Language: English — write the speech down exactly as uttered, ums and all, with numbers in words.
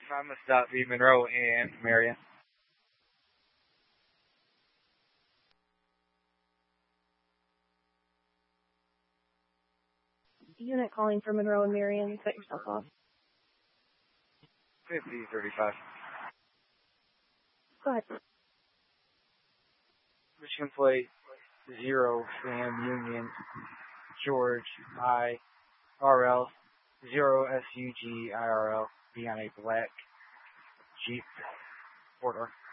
Thomas dot V Monroe and Marion. Unit calling for Monroe and Marion. Cut yourself off. fifty thirty-five. Go ahead. Michigan plate zero Sam Union George I R L zero S U G I R L be on a black Jeep four door.